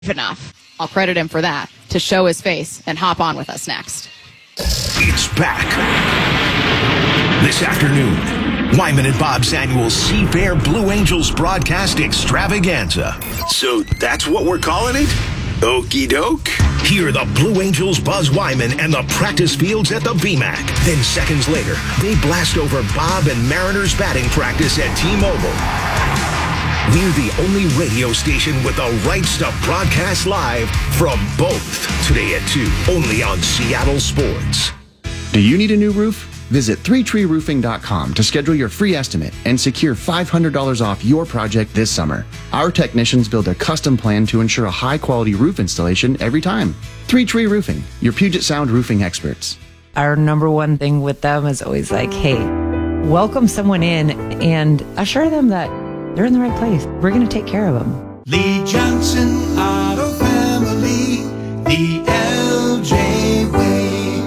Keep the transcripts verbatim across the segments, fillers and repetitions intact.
enough, I'll credit him for that, to show his face and hop on with us next. It's back. This afternoon, Wyman and Bob's annual Seafair Blue Angels broadcast extravaganza. So that's what we're calling it? Okie doke. Hear the Blue Angels buzz Wyman and the practice fields at the V MAC. Then seconds later, they blast over Bob and Mariners batting practice at T-Mobile. We're the only radio station with the rights to broadcast live from both. Today at two, only on Seattle Sports. Do you need a new roof? Visit three tree roofing dot com to schedule your free estimate and secure five hundred dollars off your project this summer. Our technicians build a custom plan to ensure a high-quality roof installation every time. three tree Roofing, your Puget Sound roofing experts. Our number one thing with them is always like, hey, welcome someone in and assure them that they're in the right place. We're going to take care of them. Lee Johnson Auto Family, the L J way.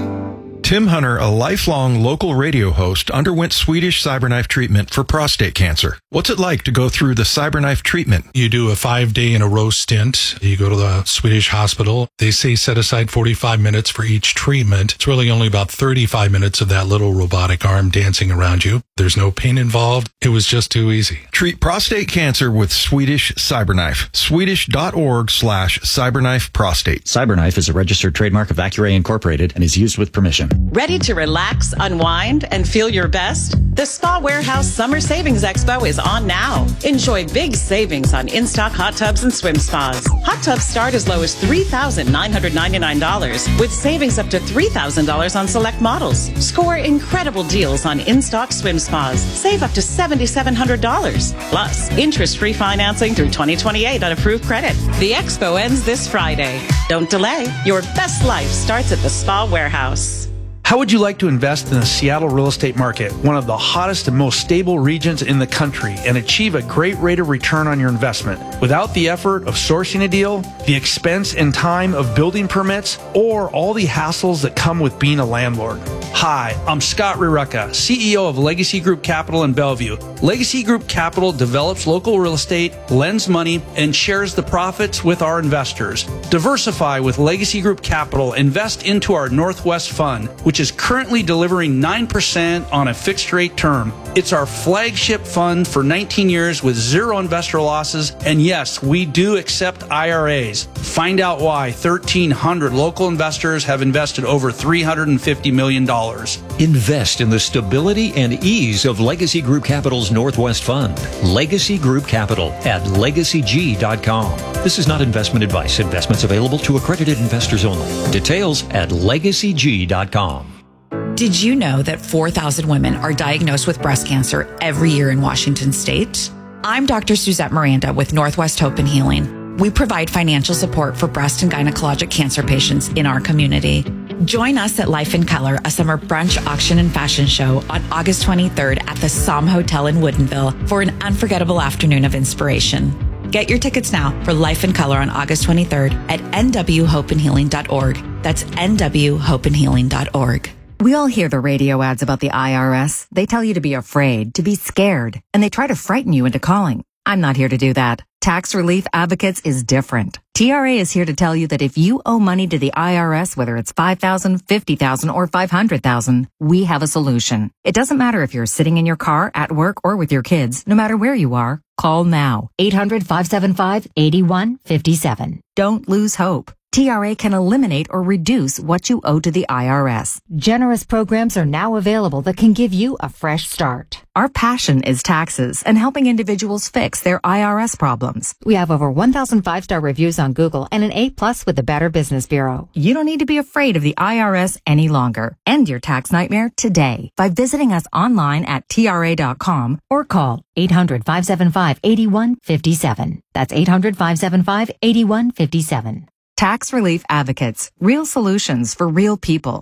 Tim Hunter, a lifelong local radio host, underwent Swedish CyberKnife treatment for prostate cancer. What's it like to go through the CyberKnife treatment? You do a five-day in a row stint. You go to the Swedish hospital. They say set aside forty-five minutes for each treatment. It's really only about thirty-five minutes of that little robotic arm dancing around you. There's no pain involved. It was just too easy. Treat prostate cancer with Swedish CyberKnife. Swedish.org slash CyberKnife Prostate. CyberKnife is a registered trademark of Accuray Incorporated and is used with permission. Ready to relax, unwind, and feel your best? The Spa Warehouse Summer Savings Expo is on now. Enjoy big savings on in-stock hot tubs and swim spas. Hot tubs start as low as three thousand nine hundred ninety-nine dollars with savings up to three thousand dollars on select models. Score incredible deals on in-stock swim spas. Save up to seven thousand seven hundred dollars. Plus, interest-free financing through twenty twenty-eight on approved credit. The expo ends this Friday. Don't delay. Your best life starts at the Spa Warehouse. How would you like to invest in the Seattle real estate market, one of the hottest and most stable regions in the country, and achieve a great rate of return on your investment without the effort of sourcing a deal, the expense and time of building permits, or all the hassles that come with being a landlord? Hi, I'm Scott Rirucka, C E O of Legacy Group Capital in Bellevue. Legacy Group Capital develops local real estate, lends money, and shares the profits with our investors. Diversify with Legacy Group Capital. Invest into our Northwest Fund, which is currently delivering nine percent on a fixed rate term. It's our flagship fund for nineteen years with zero investor losses. And yes, we do accept I R As. Find out why thirteen hundred local investors have invested over three hundred fifty million dollars. Invest in the stability and ease of Legacy Group Capital's Northwest Fund. Legacy Group Capital at legacy g dot com. This is not investment advice. Investments available to accredited investors only. Details at legacy g dot com. Did you know that four thousand women are diagnosed with breast cancer every year in Washington state? I'm Doctor Suzette Miranda with Northwest Hope and Healing. We provide financial support for breast and gynecologic cancer patients in our community. Join us at Life in Color, a summer brunch, auction, and fashion show on August twenty-third at the Som Hotel in Woodinville for an unforgettable afternoon of inspiration. Get your tickets now for Life in Color on August twenty-third at n w hope and healing dot org. That's n w hope and healing dot org. We all hear the radio ads about the I R S. They tell you to be afraid, to be scared, and they try to frighten you into calling. I'm not here to do that. Tax Relief Advocates is different. T R A is here to tell you that if you owe money to the I R S, whether it's five thousand dollars, fifty thousand dollars, or five hundred thousand dollars, we have a solution. It doesn't matter if you're sitting in your car, at work, or with your kids. No matter where you are, call now. eight hundred, five seven five, eight one five seven. Don't lose hope. T R A can eliminate or reduce what you owe to the I R S. Generous programs are now available that can give you a fresh start. Our passion is taxes and helping individuals fix their I R S problems. We have over one thousand five-star reviews on Google and an A plus with the Better Business Bureau. You don't need to be afraid of the I R S any longer. End your tax nightmare today by visiting us online at T R A dot com or call eight hundred, five seven five, eight one five seven. That's eight hundred, five seven five, eight one five seven. Tax Relief Advocates. Real solutions for real people.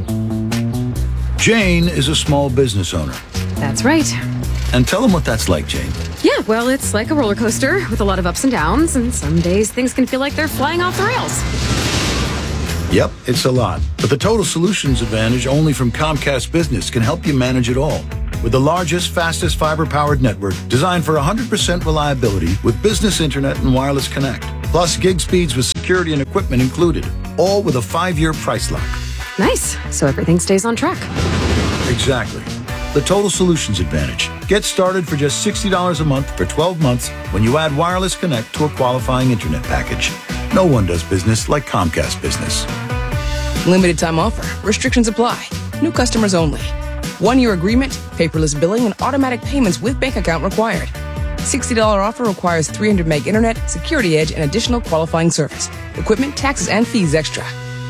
Jane is a small business owner. That's right. And tell them what that's like, Jane. Yeah, well, it's like a roller coaster with a lot of ups and downs, and some days things can feel like they're flying off the rails. Yep, it's a lot. But the Total Solutions Advantage only from Comcast Business can help you manage it all. With the largest, fastest fiber-powered network designed for one hundred percent reliability with business internet and wireless connect. Plus gig speeds with security and equipment included, all with a five-year price lock. Nice. So everything stays on track. Exactly. The Total Solutions Advantage. Get started for just sixty dollars a month for twelve months when you add Wireless Connect to a qualifying internet package. No one does business like Comcast Business. Limited time offer. Restrictions apply. New customers only. One-year agreement, paperless billing, and automatic payments with bank account required. sixty dollars offer requires three hundred meg internet, security edge, and additional qualifying service. Equipment, taxes, and fees extra.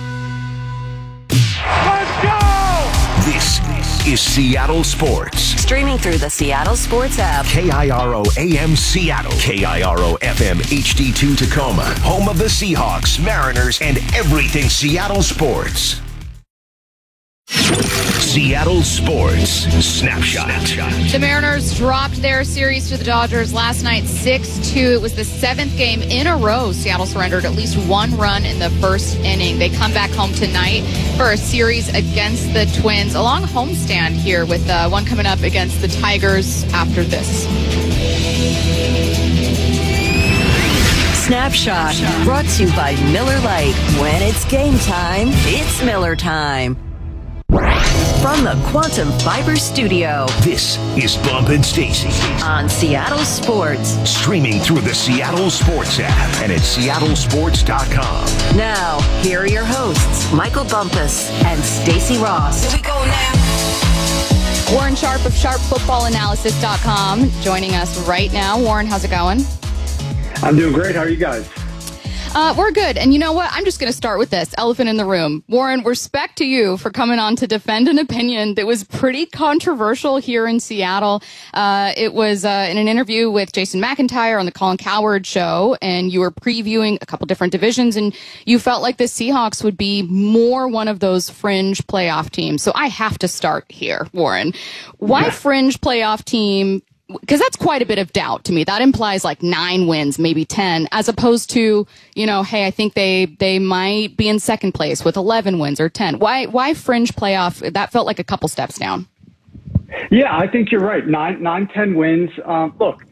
Let's go! This is Seattle Sports. Streaming through the Seattle Sports app. K I R O A M Seattle. K I R O F M H D two Tacoma. Home of the Seahawks, Mariners, and everything Seattle sports. Seattle Sports Snapshot. The Mariners dropped their series to the Dodgers last night six two. It was the seventh game in a row Seattle surrendered at least one run in the first inning. They come back home tonight for a series against the Twins. A long homestand here with uh, one coming up against the Tigers after this. Snapshot brought to you by Miller Lite. When it's game time, it's Miller time. From the Quantum Fiber Studio. This is Bump and Stacy on Seattle Sports. Streaming through the Seattle Sports app and at seattle sports dot com. Now, here are your hosts, Michael Bumpus and Stacy Ross. Here we go now. Warren Sharp of sharp football analysis dot com joining us right now. Warren, how's it going? I'm doing great. How are you guys? Uh, we're good. And you know what? I'm just going to start with this elephant in the room. Warren, respect to you for coming on to defend an opinion that was pretty controversial here in Seattle. Uh, it was uh, in an interview with Jason McIntyre on the Colin Cowherd show, and you were previewing a couple different divisions, and you felt like the Seahawks would be more one of those fringe playoff teams. So I have to start here, Warren. Why fringe playoff team? Because that's quite a bit of doubt to me. That implies like nine wins, maybe ten, as opposed to, you know, hey, I think they they might be in second place with eleven wins or ten. Why why fringe playoff? That felt like a couple steps down. Yeah, I think you're right. Nine, nine, ten wins. Um, look,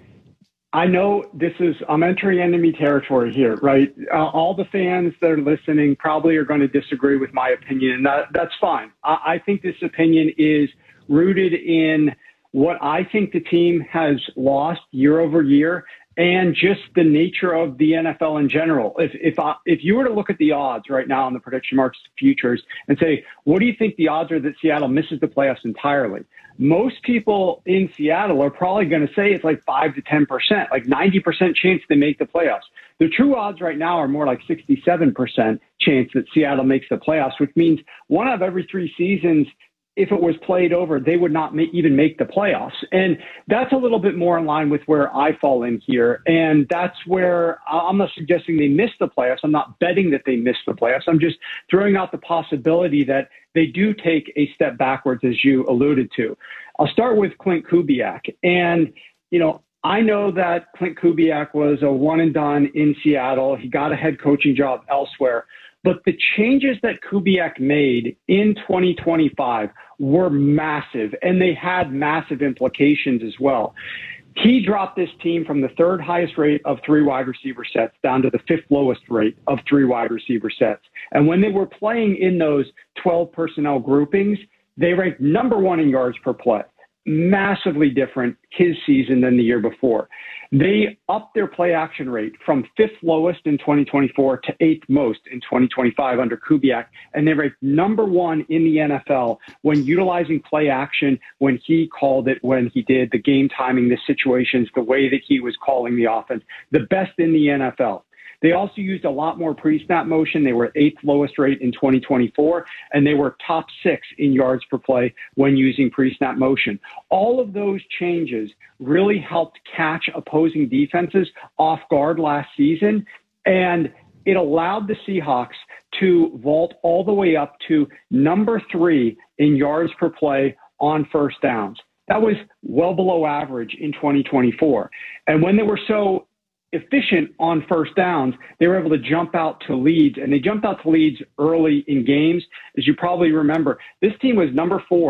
I know this is, I'm entering enemy territory here, right? Uh, all the fans that are listening probably are going to disagree with my opinion, and that, that's fine. I, I think this opinion is rooted in what I think the team has lost year over year and just the nature of the N F L in general. If if I, if you were to look at the odds right now on the prediction markets futures and say, what do you think the odds are that Seattle misses the playoffs entirely? Most people in Seattle are probably going to say it's like five to ten percent, like ninety percent chance they make the playoffs. The true odds right now are more like sixty-seven percent chance that Seattle makes the playoffs, which means one out of every three seasons, if it was played over, they would not make, even make the playoffs. And that's a little bit more in line with where I fall in here. And that's where I'm not suggesting they miss the playoffs. I'm not betting that they miss the playoffs. I'm just throwing out the possibility that they do take a step backwards, as you alluded to. I'll start with Clint Kubiak. And, you know, I know that Clint Kubiak was a one and done in Seattle. He got a head coaching job elsewhere. But the changes that Kubiak made in twenty twenty-five were massive, and they had massive implications as well. He dropped this team from the third highest rate of three wide receiver sets down to the fifth lowest rate of three wide receiver sets. And when they were playing in those twelve personnel groupings, they ranked number one in yards per play. Massively different his season than the year before. They upped their play action rate from fifth lowest in twenty twenty-four to eighth most in twenty twenty-five under Kubiak, and they ranked number one in the N F L when utilizing play action when he called it, when he did the game timing, the situations, the way that he was calling the offense, the best in the N F L. They also used a lot more pre-snap motion. They were eighth lowest rate in twenty twenty-four, and they were top six in yards per play when using pre-snap motion. All of those changes really helped catch opposing defenses off guard last season, and it allowed the Seahawks to vault all the way up to number three in yards per play on first downs. That was well below average in twenty twenty-four. And when they were so efficient on first downs, they were able to jump out to leads, and they jumped out to leads early in games. As you probably remember, this team was number four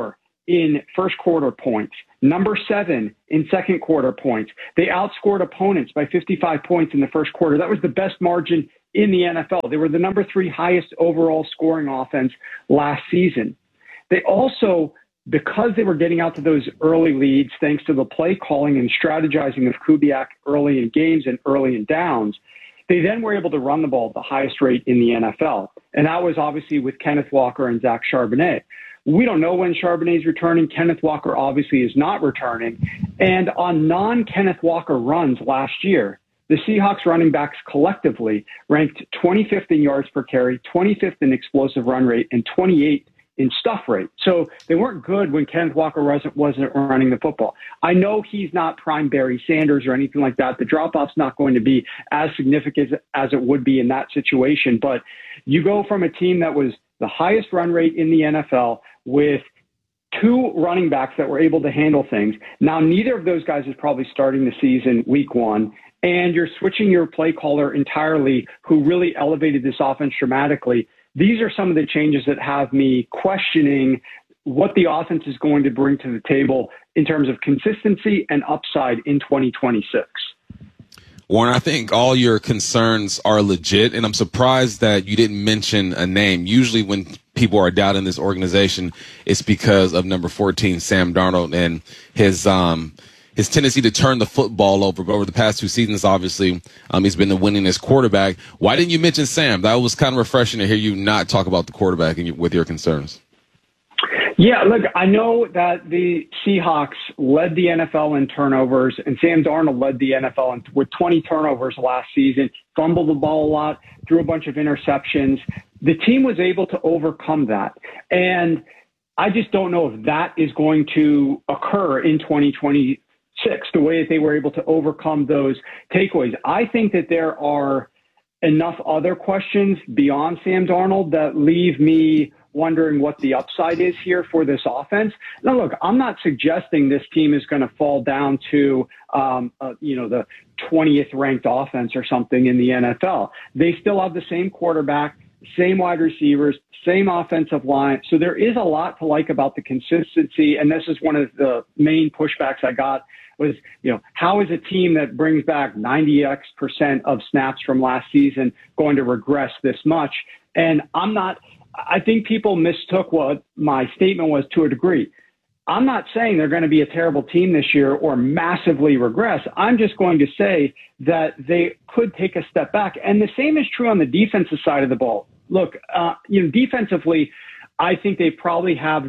in first quarter points, number seven in second quarter points. They outscored opponents by fifty-five points in the first quarter. That was the best margin in the N F L. They were the number three highest overall scoring offense last season. They also, because they were getting out to those early leads, thanks to the play calling and strategizing of Kubiak early in games and early in downs, they then were able to run the ball at the highest rate in the N F L. And that was obviously with Kenneth Walker and Zach Charbonnet. We don't know when Charbonnet is returning. Kenneth Walker obviously is not returning. And on non-Kenneth Walker runs last year, the Seahawks running backs collectively ranked twenty-fifth in yards per carry, twenty-fifth in explosive run rate, and twenty-eighth in stuff rate. So they weren't good when Kenneth Walker wasn't, wasn't running the football. I know he's not prime Barry Sanders or anything like that. The drop-off's not going to be as significant as it would be in that situation. But you go from a team that was the highest run rate in the N F L with two running backs that were able to handle things. Now, neither of those guys is probably starting the season week one. And you're switching your play caller entirely, who really elevated this offense dramatically. These are some of the changes that have me questioning what the offense is going to bring to the table in terms of consistency and upside in twenty twenty-six. Warren, I think all your concerns are legit, and I'm surprised that you didn't mention a name. Usually when people are doubting this organization, it's because of number fourteen, Sam Darnold, and his um his tendency to turn the football over. But over the past two seasons, obviously, um, he's been the winningest quarterback. Why didn't you mention Sam? That was kind of refreshing to hear you not talk about the quarterback and you, with your concerns. Yeah, look, I know that the Seahawks led the N F L in turnovers, and Sam Darnold led the N F L in, with twenty turnovers last season, fumbled the ball a lot, threw a bunch of interceptions. The team was able to overcome that. And I just don't know if that is going to occur in twenty twenty-six, the way that they were able to overcome those takeaways. I think that there are enough other questions beyond Sam Darnold that leave me wondering what the upside is here for this offense. Now, look, I'm not suggesting this team is going to fall down to, um, uh, you know, the twentieth ranked offense or something in the N F L. They still have the same quarterback, same wide receivers, same offensive line. So there is a lot to like about the consistency. And this is one of the main pushbacks I got was, you know, how is a team that brings back ninety X percent of snaps from last season going to regress this much? And I'm not, I think people mistook what my statement was to a degree. I'm not saying they're going to be a terrible team this year or massively regress. I'm just going to say that they could take a step back. And the same is true on the defensive side of the ball. Look, uh, you know, defensively, I think they probably have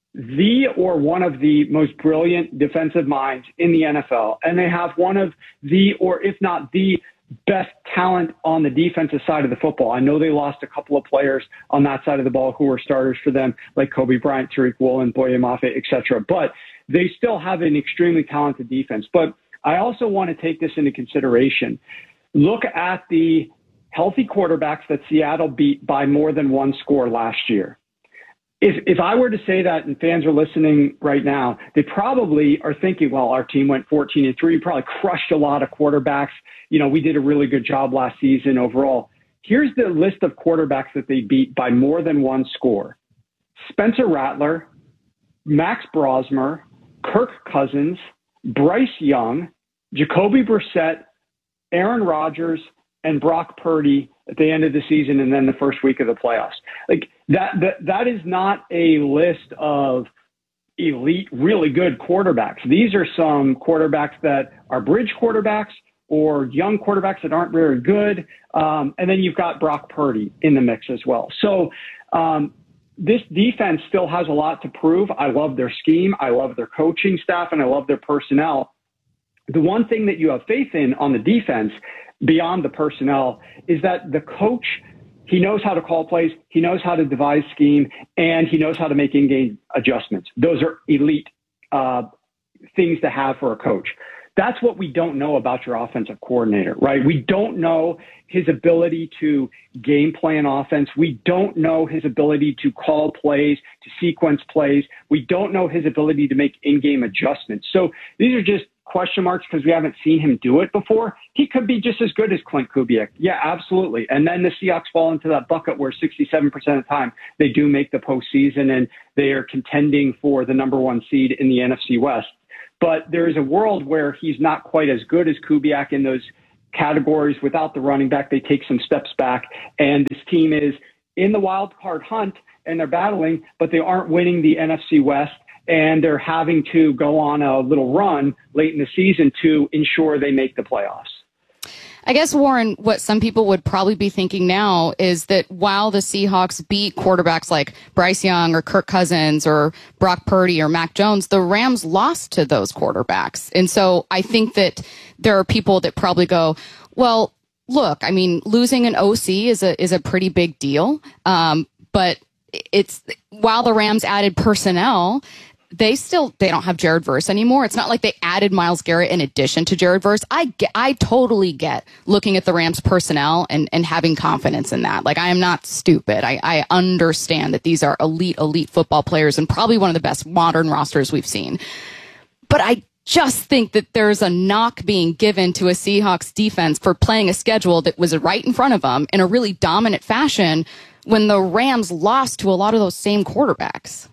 the or one of the most brilliant defensive minds in the N F L. And they have one of the, or if not the best talent on the defensive side of the football. I know they lost a couple of players on that side of the ball who were starters for them, like Kobe Bryant, Tariq Woolen, Boye Mafe, et cetera. But they still have an extremely talented defense. But I also want to take this into consideration. Look at the healthy quarterbacks that Seattle beat by more than one score last year. If if I were to say that and fans are listening right now, they probably are thinking, well, our team went fourteen and three, probably crushed a lot of quarterbacks. You know, we did a really good job last season overall. Here's the list of quarterbacks that they beat by more than one score. Spencer Rattler, Max Brosmer, Kirk Cousins, Bryce Young, Jacoby Brissett, Aaron Rodgers, and Brock Purdy at the end of the season and then the first week of the playoffs. Like that, that, that is not a list of elite, really good quarterbacks. These are some quarterbacks that are bridge quarterbacks or young quarterbacks that aren't very good. Um, and then you've got Brock Purdy in the mix as well. So um, this defense still has a lot to prove. I love their scheme. I love their coaching staff, and I love their personnel. The one thing that you have faith in on the defense beyond the personnel is that the coach, he knows how to call plays, he knows how to devise scheme, and he knows how to make in-game adjustments. Those are elite uh, things to have for a coach. That's what we don't know about your offensive coordinator, right? We don't know his ability to game plan offense. We don't know his ability to call plays, to sequence plays. We don't know his ability to make in-game adjustments. So these are just question marks because we haven't seen him do it before. He could be just as good as Clint Kubiak. Yeah, absolutely. And then the Seahawks fall into that bucket where sixty-seven percent of the time they do make the postseason and they are contending for the number one seed in the N F C West. But there is a world where he's not quite as good as Kubiak in those categories. Without the running back, they take some steps back. And this team is in the wild card hunt and they're battling, but they aren't winning the N F C West. And they're having to go on a little run late in the season to ensure they make the playoffs. I guess, Warren, what some people would probably be thinking now is that while the Seahawks beat quarterbacks like Bryce Young or Kirk Cousins or Brock Purdy or Mac Jones, the Rams lost to those quarterbacks. And so I think that there are people that probably go, well, look, I mean, losing an O C is a is a pretty big deal. Um, but it's while the Rams added personnel, they still, they don't have Jared Verse anymore. It's not like they added Myles Garrett in addition to Jared Verse. I get, I totally get looking at the Rams personnel and, and having confidence in that. Like, I am not stupid. I, I understand that these are elite, elite football players and probably one of the best modern rosters we've seen. But I just think that there's a knock being given to a Seahawks defense for playing a schedule that was right in front of them in a really dominant fashion when the Rams lost to a lot of those same quarterbacks.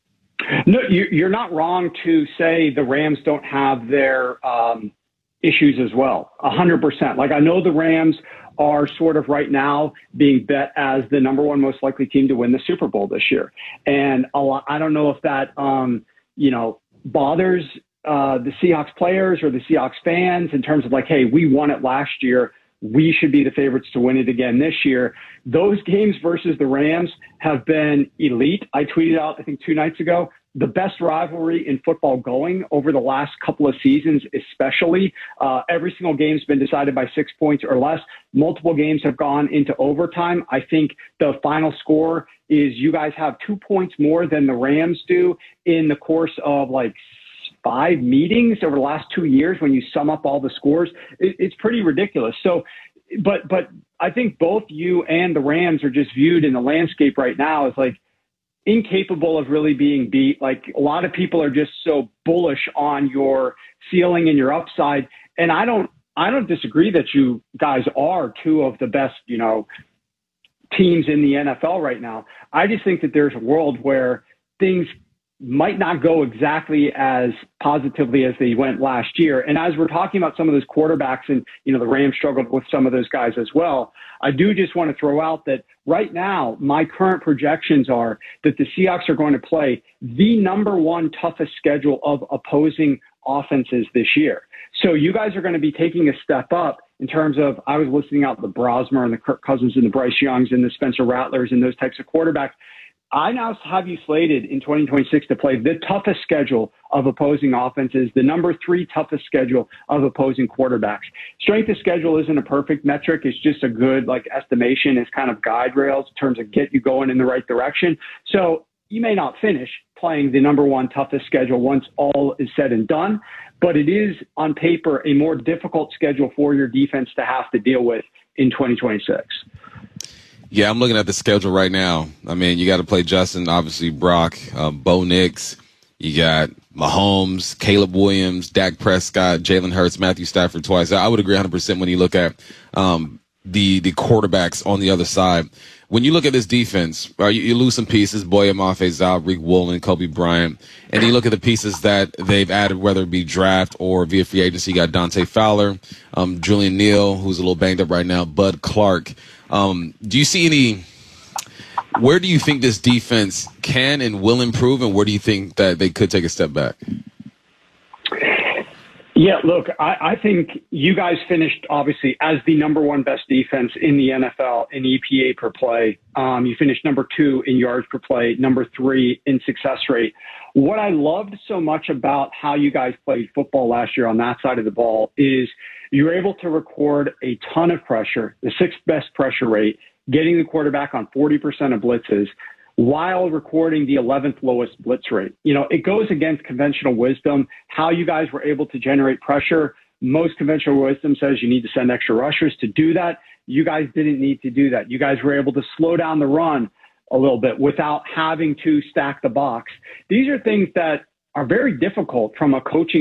No, you're not wrong to say the Rams don't have their um, issues as well. A hundred percent. Like, I know the Rams are sort of right now being bet as the number one most likely team to win the Super Bowl this year. And a lot, I don't know if that, um, you know, bothers uh, the Seahawks players or the Seahawks fans in terms of like, hey, we won it last year. We should be the favorites to win it again this year. Those games versus the Rams have been elite. I tweeted out, I think two nights ago, the best rivalry in football going over the last couple of seasons, especially. Uh, every single game's been decided by six points or less. Multiple games have gone into overtime. I think the final score is you guys have two points more than the Rams do in the course of like five meetings over the last two years when you sum up all the scores. It, it's pretty ridiculous. So, but, but I think both you and the Rams are just viewed in the landscape right now as like incapable of really being beat. Like, a lot of people are just so bullish on your ceiling and your upside. And I don't, I don't disagree that you guys are two of the best, you know, teams in the N F L right now. I just think that there's a world where things might not go exactly as positively as they went last year. And as we're talking about some of those quarterbacks and, you know, the Rams struggled with some of those guys as well, I do just want to throw out that right now, my current projections are that the Seahawks are going to play the number one toughest schedule of opposing offenses this year. So you guys are going to be taking a step up in terms of, I was listening out the Brosmer and the Kirk Cousins and the Bryce Youngs and the Spencer Rattlers and those types of quarterbacks. I now have you slated in twenty twenty-six to play the toughest schedule of opposing offenses, the number three toughest schedule of opposing quarterbacks. Strength of schedule isn't a perfect metric. It's just a good like estimation. It's kind of guide rails in terms of get you going in the right direction. So you may not finish playing the number one toughest schedule once all is said and done, but it is on paper a more difficult schedule for your defense to have to deal with in twenty twenty-six. Yeah, I'm looking at the schedule right now. I mean, you got to play Justin, obviously Brock, uh, Bo Nix. You got Mahomes, Caleb Williams, Dak Prescott, Jalen Hurts, Matthew Stafford twice. I would agree one hundred percent when you look at um, the the quarterbacks on the other side. When you look at this defense, right, you, you lose some pieces, Boye Mafe, Zal, Reek Woolen, Kobe Bryant, and you look at the pieces that they've added, whether it be draft or via free agency. You got Dante Fowler, um, Julian Neal, who's a little banged up right now, Bud Clark. Um, do you see any, where do you think this defense can and will improve, and where do you think that they could take a step back? Yeah, look, I, I think you guys finished, obviously, as the number one best defense in the N F L in E P A per play. Um, you finished number two in yards per play, number three in success rate. What I loved so much about how you guys played football last year on that side of the ball is you were able to record a ton of pressure, the sixth best pressure rate, getting the quarterback on forty percent of blitzes, while recording the eleventh lowest blitz rate. You know, it goes against conventional wisdom, how you guys were able to generate pressure. Most conventional wisdom says you need to send extra rushers to do that. You guys didn't need to do that. You guys were able to slow down the run a little bit without having to stack the box. These are things that are very difficult from a coaching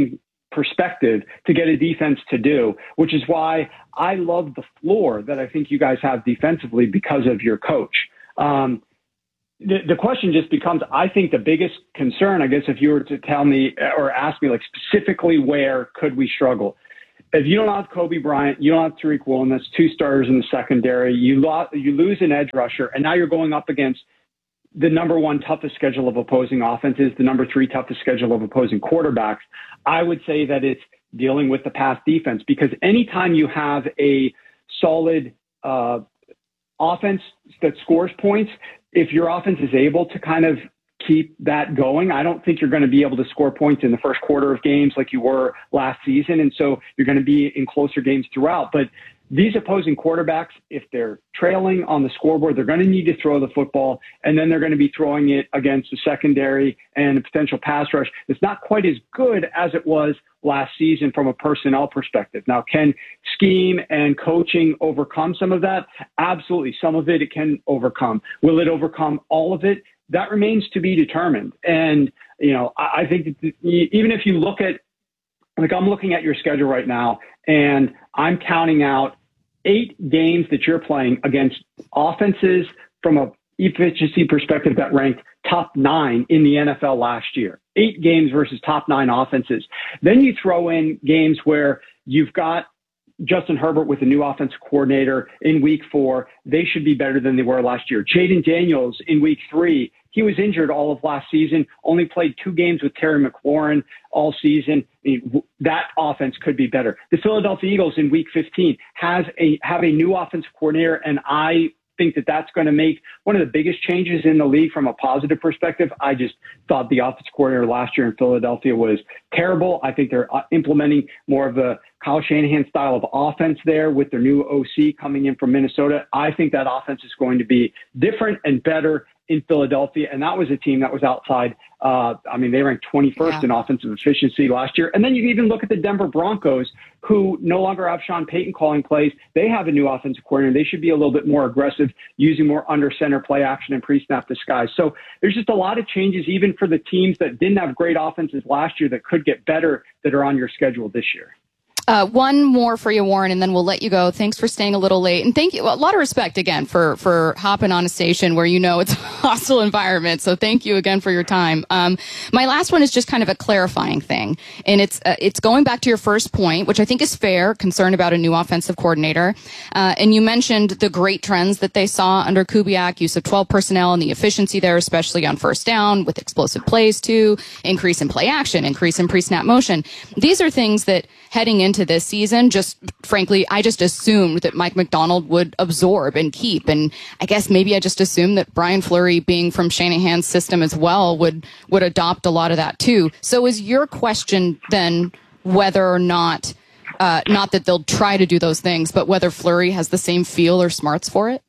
perspective to get a defense to do, which is why I love the floor that I think you guys have defensively because of your coach. Um, the, the question just becomes, I think the biggest concern, I guess, if you were to tell me or ask me like specifically where could we struggle? If you don't have Kobe Bryant, you don't have Tariq Woolen, that's two starters in the secondary, you, lo- you lose an edge rusher, and now you're going up against the number one toughest schedule of opposing offenses, the number three toughest schedule of opposing quarterbacks. I would say that it's dealing with the pass defense, because anytime you have a solid uh, offense that scores points, if your offense is able to kind of keep that going, I don't think you're going to be able to score points in the first quarter of games like you were last season. And so you're going to be in closer games throughout. But these opposing quarterbacks, if they're trailing on the scoreboard, they're going to need to throw the football, and then they're going to be throwing it against the secondary and a potential pass rush. It's not quite as good as it was last season from a personnel perspective. Now, can scheme and coaching overcome some of that? Absolutely. Some of it it can overcome. Will it overcome all of it? That remains to be determined. And, you know, I, I think that even if you look at, like I'm looking at your schedule right now, and I'm counting out eight games that you're playing against offenses from a efficiency perspective that ranked top nine in the N F L last year. Eight games versus top nine offenses. Then you throw in games where you've got Justin Herbert with a new offensive coordinator in week four. They should be better than they were last year. Jaden Daniels in week three. He was injured all of last season, only played two games with Terry McLaurin all season. I mean, that offense could be better. The Philadelphia Eagles in week fifteen has a have a new offensive coordinator, and I think that that's going to make one of the biggest changes in the league from a positive perspective. I just thought the offensive coordinator last year in Philadelphia was terrible. I think they're implementing more of the Kyle Shanahan style of offense there with their new O C coming in from Minnesota. I think that offense is going to be different and better in Philadelphia, and that was a team that was outside. Uh, I mean, they ranked twenty-first yeah. in offensive efficiency last year. And then you even look at the Denver Broncos, who no longer have Sean Payton calling plays. They have a new offensive coordinator. They should be a little bit more aggressive, using more under center play action and pre-snap disguise. So there's just a lot of changes, even for the teams that didn't have great offenses last year, that could get better, that are on your schedule this year. Uh, one more for you, Warren, and then we'll let you go. Thanks for staying a little late. And thank you. A lot of respect, again, for, for hopping on a station where you know it's a hostile environment. So thank you again for your time. Um, my last one is just kind of a clarifying thing. And it's, uh, it's going back to your first point, which I think is fair, concern about a new offensive coordinator. Uh, and you mentioned the great trends that they saw under Kubiak, use of twelve personnel and the efficiency there, especially on first down with explosive plays too, increase in play action, increase in pre-snap motion. These are things that heading into this season, just frankly, I just assumed that Mike Macdonald would absorb and keep. And I guess maybe I just assumed that Brian Fleury, being from Shanahan's system as well, would, would adopt a lot of that too. So is your question then whether or not, uh, not that they'll try to do those things, but whether Fleury has the same feel or smarts for it?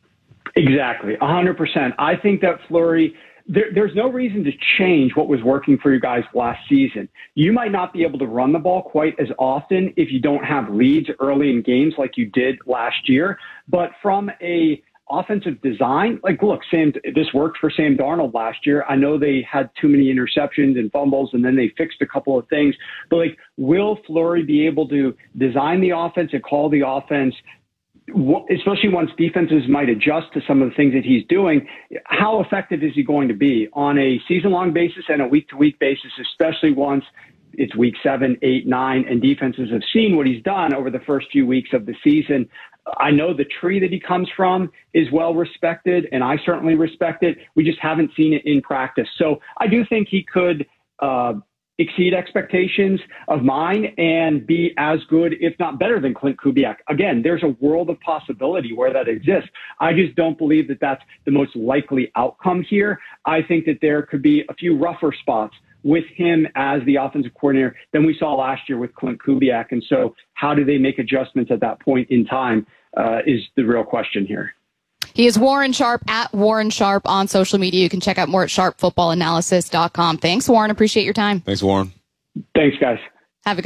Exactly. A hundred percent. I think that Fleury, There, there's no reason to change what was working for you guys last season. You might not be able to run the ball quite as often if you don't have leads early in games like you did last year. But from a offensive design, like, look, Sam, this worked for Sam Darnold last year. I know they had too many interceptions and fumbles, and then they fixed a couple of things. But, like, will Fleury be able to design the offense and call the offense, especially once defenses might adjust to some of the things that he's doing? How effective is he going to be on a season-long basis and a week-to-week basis, especially once it's week seven, eight, nine, and defenses have seen what he's done over the first few weeks of the season? I know the tree that he comes from is well respected, and I certainly respect it. We just haven't seen it in practice. So I do think he could uh, exceed expectations of mine and be as good, if not better, than Clint Kubiak. Again, there's a world of possibility where that exists. I just don't believe that that's the most likely outcome here. I think that there could be a few rougher spots with him as the offensive coordinator than we saw last year with Clint Kubiak. And so how do they make adjustments at that point in time uh, is the real question here. He is Warren Sharp, at Warren Sharp on social media. You can check out more at sharp football analysis dot com. Thanks, Warren. Appreciate your time. Thanks, Warren. Thanks, guys. Have a good one.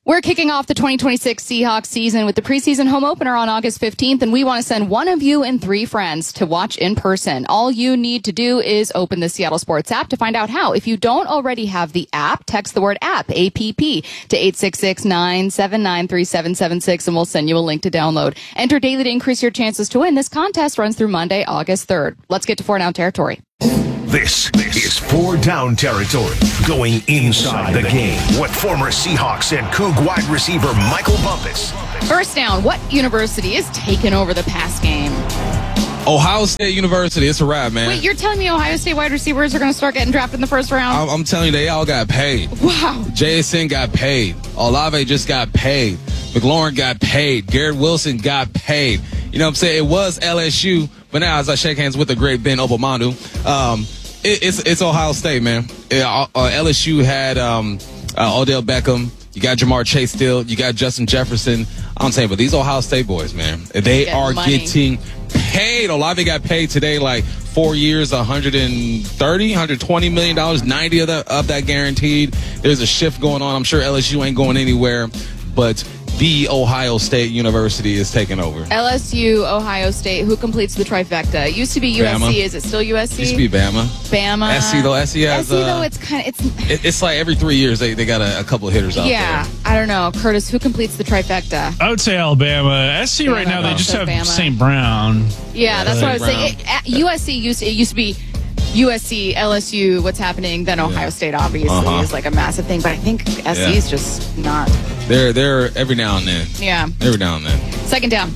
We're kicking off the twenty twenty-six Seahawks season with the preseason home opener on August fifteenth, and we want to send one of you and three friends to watch in person. All you need to do is open the Seattle Sports app to find out how. If you don't already have the app, text the word app, A P P, to eight six six, nine seven nine, three seven seven six, and we'll send you a link to download. Enter daily to increase your chances to win. This contest runs through Monday, August third. Let's get to Four Down territory. This is Four Down territory, going inside the game with former Seahawks and Coug wide receiver Michael Bumpus. First down, what university is taking over the pass game? Ohio State University. It's a wrap, man. Wait, you're telling me Ohio State wide receivers are going to start getting drafted in the first round? I'm, I'm telling you, they all got paid. Wow. J S N got paid. Olave just got paid. McLaurin got paid. Garrett Wilson got paid. You know what I'm saying? It was L S U, but now as I shake hands with the great Ben Obamandu, um, it, it's it's Ohio State, man. It, uh, L S U had um, uh, Odell Beckham. You got Jamar Chase still. You got Justin Jefferson. I'm saying, but these Ohio State boys, man, they Get are money. getting paid. Olave got paid today, like four years, one hundred thirty, one hundred twenty million dollars, ninety of that, of that guaranteed. There's a shift going on. I'm sure L S U ain't going anywhere, but the Ohio State University is taking over. L S U, Ohio State, who completes the trifecta? It used to be U S C. Bama. Is it still U S C? Used to be Bama. Bama. S C though, S C has. S C though, uh, it's kind of it's. it, it's like every three years they, they got a, a couple of hitters out Yeah, there. I don't know, Curtis. Who completes the trifecta? I would say Alabama. S C right now, they just have Bama. Saint Brown. Yeah, that's what I was Brown. saying. It, at U S C used it used to be U S C, L S U. What's happening? Then Ohio State obviously Uh-huh. is like a massive thing, but I think S C Yeah. is just not. They're they're every now and then. Yeah. Every now and then. Second down.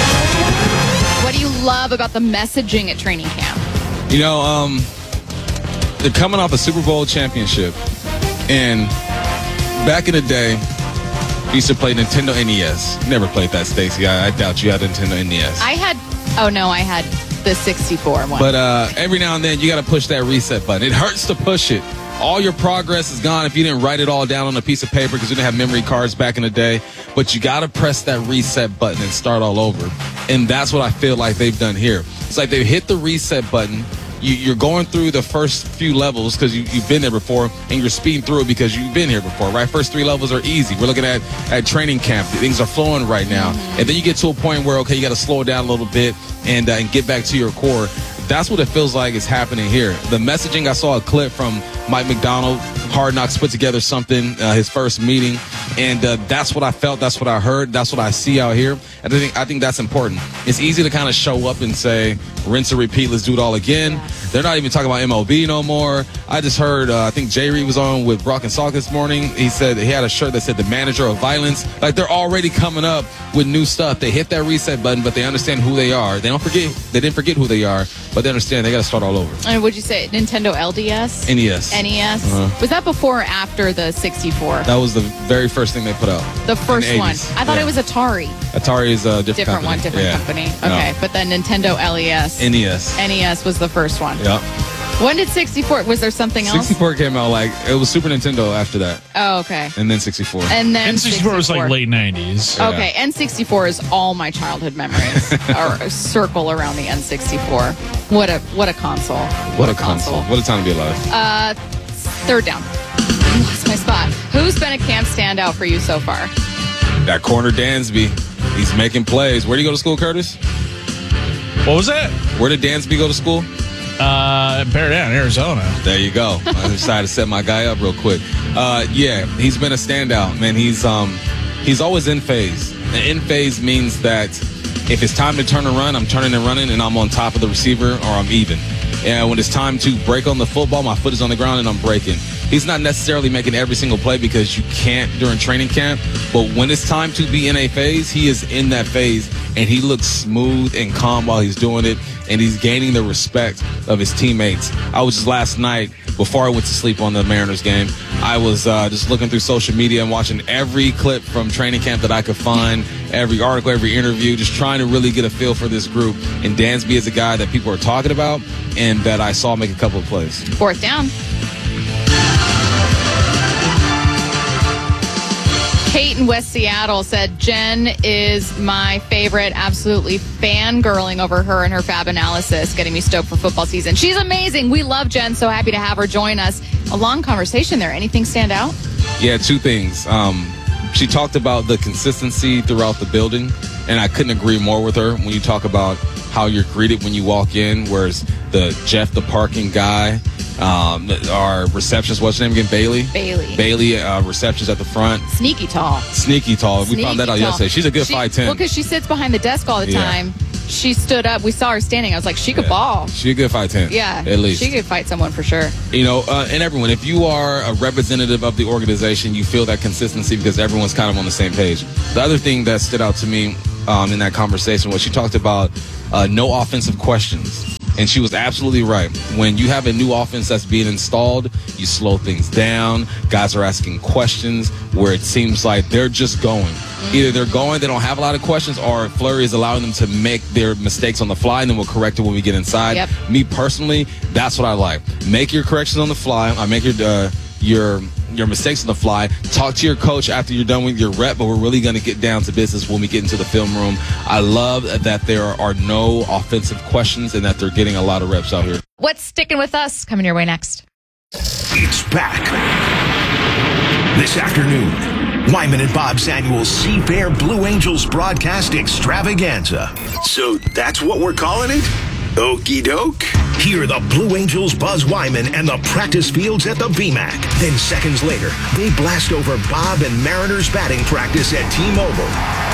What do you love about the messaging at training camp? You know, um, they're coming off a Super Bowl championship, and back in the day, we used to play Nintendo N E S. Never played that, Stacey. I, I doubt you had a Nintendo N E S. I had. Oh no, I had the sixty-four one. But uh, every now and then, you got to push that reset button. It hurts to push it. All your progress is gone if you didn't write it all down on a piece of paper because we didn't have memory cards back in the day. But you got to press that reset button and start all over. And that's what I feel like they've done here. It's like they've hit the reset button. You, you're going through the first few levels because you, you've been there before, and you're speeding through it because you've been here before, right? First three levels are easy. We're looking at, at training camp. Things are flowing right now. Mm-hmm. And then you get to a point where, okay, you got to slow it down a little bit and, uh, and get back to your core. That's what it feels like is happening here. The messaging, I saw a clip from Mike McDonald. Hard Knocks put together something, uh, his first meeting, and uh, that's what I felt. That's what I heard. That's what I see out here. And I think I think that's important. It's easy to kind of show up and say, rinse and repeat. Let's do it all again. They're not even talking about M L B no more. I just heard. Uh, I think Jay Reed was on with Brock and Salk this morning. He said he had a shirt that said "The Manager of Violence." Like they're already coming up with new stuff. They hit that reset button, but they understand who they are. They don't forget. They didn't forget who they are, but they understand they got to start all over. And would you say Nintendo L D S? N E S. N E S. Uh-huh. Was that before or after the sixty-four? That was the very first thing they put out. The first one. I thought Yeah. it was Atari. Atari is a different, Different company. one, different Yeah. company. No. Okay, but then Nintendo L E S. N E S. N E S was the first one. Yeah. When did sixty-four? Was there something else? sixty-four came out like it was Super Nintendo after that, Oh, okay. and then sixty-four. And then N sixty-four was like late nineties. Okay, N sixty-four is all my childhood memories. Or circle around the N sixty-four. What a what a console. What a console! What a time to be alive. Uh, third down. I lost my spot. Who's been a camp standout for you so far? That corner Dansby, he's making plays. Where do you go to school, Curtis? What was that? Where did Dansby go to school? Uh, Bear Down, Arizona. There you go. I decided to set my guy up real quick. Uh, yeah, he's been a standout, man. He's um, he's always in phase. And in phase means that if it's time to turn and run, I'm turning and running, and I'm on top of the receiver, or I'm even. And when it's time to break on the football, my foot is on the ground and I'm breaking. He's not necessarily making every single play because you can't during training camp. But when it's time to be in a phase, he is in that phase, and he looks smooth and calm while he's doing it. And he's gaining the respect of his teammates. I was just last night, before I went to sleep on the Mariners game, I was uh, just looking through social media and watching every clip from training camp that I could find, every article, every interview, just trying to really get a feel for this group. And Dansby is a guy that people are talking about and that I saw make a couple of plays. Fourth down. Kate in West Seattle said, Jen is my favorite, absolutely fangirling over her and her Fab Analysis, getting me stoked for football season. She's amazing. We love Jen. So happy to have her join us. A long conversation there. Anything stand out? Yeah, two things. Um, She talked about the consistency throughout the building, and I couldn't agree more with her when you talk about how you're greeted when you walk in, whereas the Jeff, the parking guy, um, our receptionist, what's her name again? Bailey? Bailey. Bailey, uh, receptionist at the front. Sneaky tall. Sneaky tall. Sneaky we found that out tall. yesterday. She's a good She- five ten. Well, because she sits behind the desk all the Yeah. time. She stood up. We saw her standing. I was like, she could ball. She's a good five ten. Yeah. At least. She could fight someone for sure. You know, uh, and everyone, if you are a representative of the organization, you feel that consistency because everyone's kind of on the same page. The other thing that stood out to me um, in that conversation was she talked about uh, no offensive questions. And she was absolutely right. When you have a new offense that's being installed, you slow things down. Guys are asking questions where it seems like they're just going. Either they're going, they don't have a lot of questions, or Fleury is allowing them to make their mistakes on the fly, and then we'll correct it when we get inside. Yep. Me personally, that's what I like. Make your corrections on the fly. I make your uh, your your mistakes on the fly. Talk to your coach after you're done with your rep, but we're really going to get down to business when we get into the film room. I love that there are no offensive questions and that they're getting a lot of reps out here. What's sticking with us? Coming your way next. It's back. This afternoon, Wyman and Bob's annual Seafair Blue Angels broadcast extravaganza. So that's what we're calling it? Okie doke. Hear the Blue Angels Buzz Wyman and the practice fields at the V MAC. Then seconds later, they blast over Bob and Mariners batting practice at T-Mobile.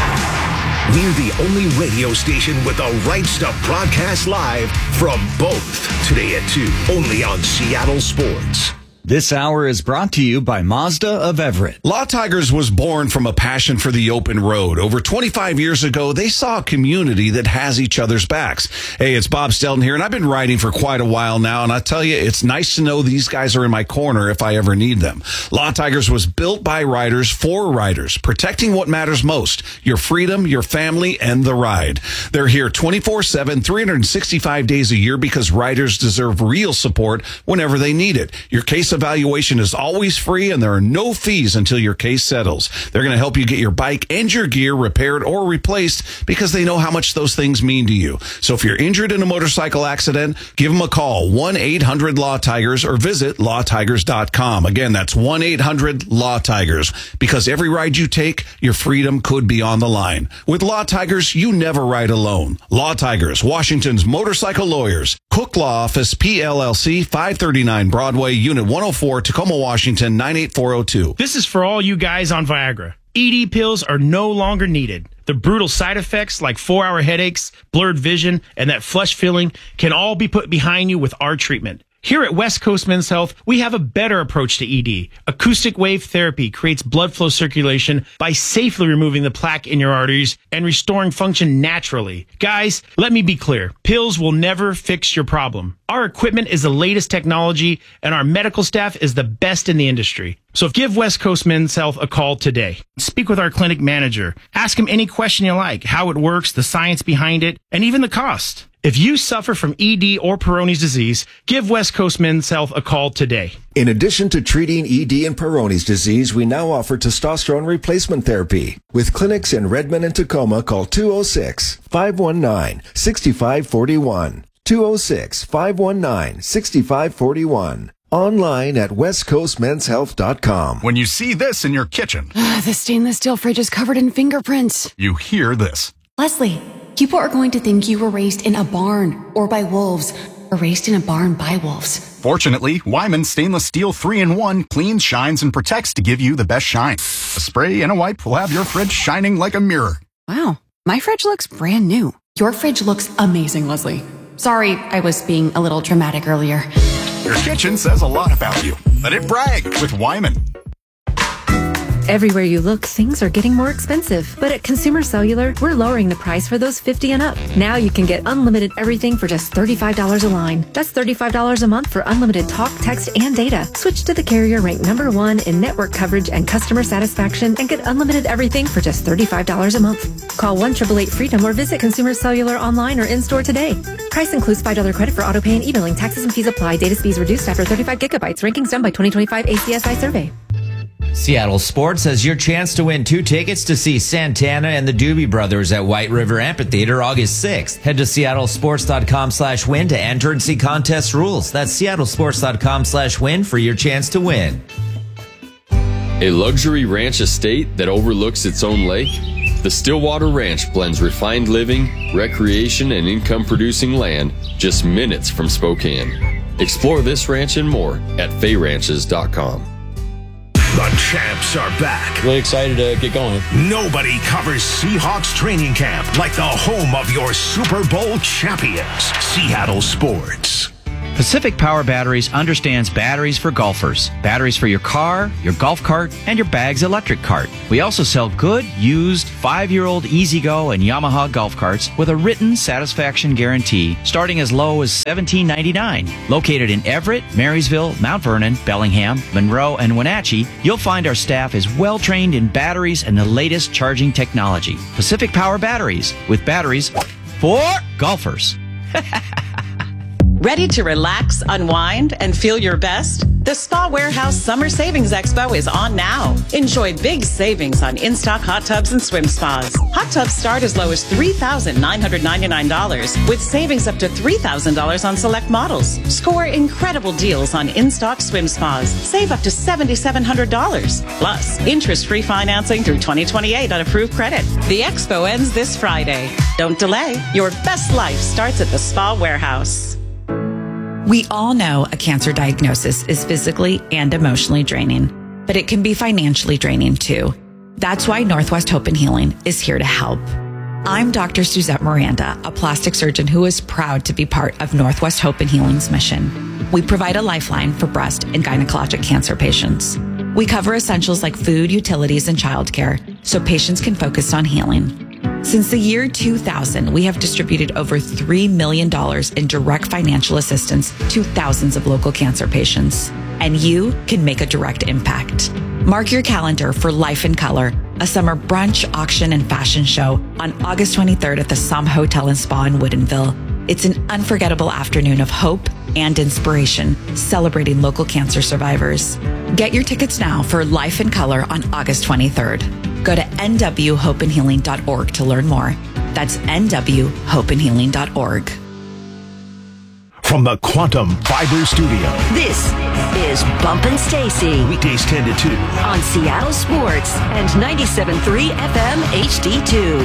We're the only radio station with the rights to broadcast live from both. Today at two, only on Seattle Sports. This hour is brought to you by Mazda of Everett. Law Tigers was born from a passion for the open road. Over twenty-five years ago, they saw a community that has each other's backs. Hey, it's Bob Stelton here, and I've been riding for quite a while now, and I tell you, it's nice to know these guys are in my corner if I ever need them. Law Tigers was built by riders for riders, protecting what matters most, your freedom, your family, and the ride. They're here twenty-four seven, three hundred sixty-five days a year because riders deserve real support whenever they need it. Your case evaluation is always free, and there are no fees until your case settles. They're going to help you get your bike and your gear repaired or replaced because they know how much those things mean to you. So if you're injured in a motorcycle accident, give them a call, one eight hundred law tigers, or visit law tigers dot com. Again, that's one eight hundred law tigers, because every ride you take, your freedom could be on the line. With Law Tigers, you never ride alone. Law Tigers, Washington's motorcycle lawyers. Cook Law Office, P L L C, five thirty-nine Broadway, Unit one oh four, Tacoma, Washington, nine eight four oh two. This is for all you guys on Viagra. E D pills are no longer needed. The brutal side effects like four-hour headaches, blurred vision, and that flush feeling can all be put behind you with our treatment. Here at West Coast Men's Health, we have a better approach to E D. Acoustic wave therapy creates blood flow circulation by safely removing the plaque in your arteries and restoring function naturally. Guys, let me be clear. Pills will never fix your problem. Our equipment is the latest technology, and our medical staff is the best in the industry. So give West Coast Men's Health a call today. Speak with our clinic manager. Ask him any question you like, how it works, the science behind it, and even the cost. If you suffer from E D or Peyronie's disease, give West Coast Men's Health a call today. In addition to treating E D and Peyronie's disease, we now offer testosterone replacement therapy. With clinics in Redmond and Tacoma, call two oh six, five one nine, six five four one. two oh six, five one nine, six five four one. Online at west coast men's health dot com. When you see this in your kitchen, The stainless steel fridge is covered in fingerprints. you hear this. Leslie, people are going to think you were raised in a barn or by wolves, or raised in a barn by wolves. Fortunately, Wyman Stainless Steel three in one cleans, shines, and protects to give you the best shine. A spray and a wipe will have your fridge shining like a mirror. Wow, my fridge looks brand new. Your fridge looks amazing, Leslie. Sorry, I was being a little dramatic earlier. Your kitchen says a lot about you. Let it brag with Wyman. Everywhere you look, things are getting more expensive. But at Consumer Cellular, we're lowering the price for those fifty and up. Now you can get unlimited everything for just thirty-five dollars a line. That's thirty-five dollars a month for unlimited talk, text, and data. Switch to the carrier ranked number one in network coverage and customer satisfaction and get unlimited everything for just thirty-five dollars a month. Call one eight eight eight freedom or visit Consumer Cellular online or in-store today. Price includes five dollars credit for autopay and e-billing. Taxes and fees apply. Data speeds reduced after thirty-five gigabytes. Rankings done by twenty twenty-five A C S I survey. Seattle Sports has your chance to win two tickets to see Santana and the Doobie Brothers at White River Amphitheater August sixth. Head to seattle sports dot com slash win to enter and see contest rules. That's seattle sports dot com slash win for your chance to win. A luxury ranch estate that overlooks its own lake? The Stillwater Ranch blends refined living, recreation, and income-producing land just minutes from Spokane. Explore this ranch and more at fay ranches dot com. The champs are back. Really excited to get going. Nobody covers Seahawks training camp like the home of your Super Bowl champions, Seattle Sports. Pacific Power Batteries understands batteries for golfers, batteries for your car, your golf cart, and your bag's electric cart. We also sell good, used, five-year-old E-Z-Go and Yamaha golf carts with a written satisfaction guarantee starting as low as seventeen ninety-nine. Located in Everett, Marysville, Mount Vernon, Bellingham, Monroe, and Wenatchee, you'll find our staff is well-trained in batteries and the latest charging technology. Pacific Power Batteries, with batteries for golfers. Ready to relax, unwind, and feel your best? The Spa Warehouse Summer Savings Expo is on now. Enjoy big savings on in-stock hot tubs and swim spas. Hot tubs start as low as three thousand nine hundred ninety-nine dollars, with savings up to three thousand dollars on select models. Score incredible deals on in-stock swim spas. Save up to seven thousand seven hundred dollars. Plus, interest-free financing through twenty twenty-eight on approved credit. The expo ends this Friday. Don't delay. Your best life starts at the Spa Warehouse. We all know a cancer diagnosis is physically and emotionally draining, but it can be financially draining too. That's why Northwest Hope and Healing is here to help. I'm Doctor Suzette Miranda, a plastic surgeon who is proud to be part of Northwest Hope and Healing's mission. We provide a lifeline for breast and gynecologic cancer patients. We cover essentials like food, utilities, and childcare so patients can focus on healing. Since the year two thousand, we have distributed over three million dollars in direct financial assistance to thousands of local cancer patients. And you can make a direct impact. Mark your calendar for Life in Color, a summer brunch, auction, and fashion show on August twenty-third at the Somme Hotel and Spa in Woodinville. It's an unforgettable afternoon of hope and inspiration, celebrating local cancer survivors. Get your tickets now for Life in Color on August twenty-third. Go to n w hope and healing dot org to learn more. That's n w hope and healing dot org. From the Quantum Fiber Studio. This is Bumpin' Stacy. Weekdays ten to two. On Seattle Sports and ninety-seven point three F M H D two.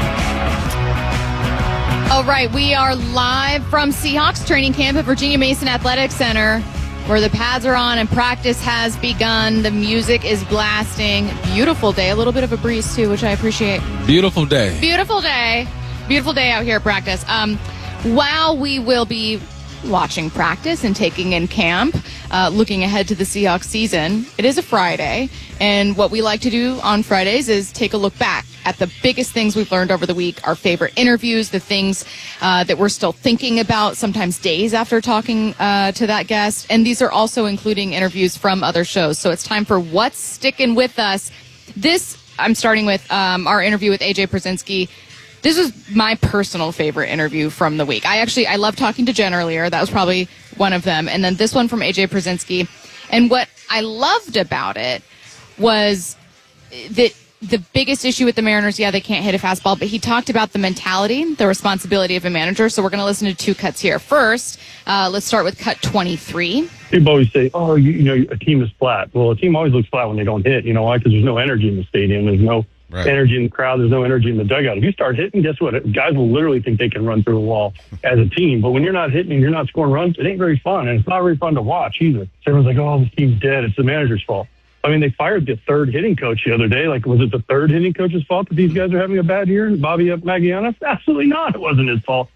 All right, we are live from Seahawks training camp at Virginia Mason Athletic Center, where the pads are on and practice has begun. The music is blasting. Beautiful day. A little bit of a breeze, too, which I appreciate. Beautiful day. Beautiful day. Beautiful day out here at practice. Um, while we will be watching practice and taking in camp, uh, looking ahead to the Seahawks season, it is a Friday. And what we like to do on Fridays is take a look back at the biggest things we've learned over the week, our favorite interviews, the things uh, that we're still thinking about, sometimes days after talking uh, to that guest. And these are also including interviews from other shows. So it's time for What's Sticking With Us. This, I'm starting with um, our interview with A J Pierzynski. This was my personal favorite interview from the week. I actually, I love talking to Jen earlier. That was probably one of them. And then this one from A J Pierzynski. And what I loved about it was that the biggest issue with the Mariners, yeah, they can't hit a fastball, but he talked about the mentality, the responsibility of a manager. So we're going to listen to two cuts here. First, uh, let's start with cut twenty-three. People always say, oh, you, you know, a team is flat. Well, a team always looks flat when they don't hit. You know why? Because there's no energy in the stadium. There's no right. energy in the crowd. There's no energy in the dugout. If you start hitting, guess what? Guys will literally think they can run through a wall as a team. But when you're not hitting and you're not scoring runs, it ain't very fun. And it's not very fun to watch either. So everyone's like, oh, this team's dead. It's the manager's fault. I mean, they fired the third hitting coach the other day. Like, was it the third hitting coach's fault that these guys are having a bad year? Bobby Magianos? Absolutely not. It wasn't his fault.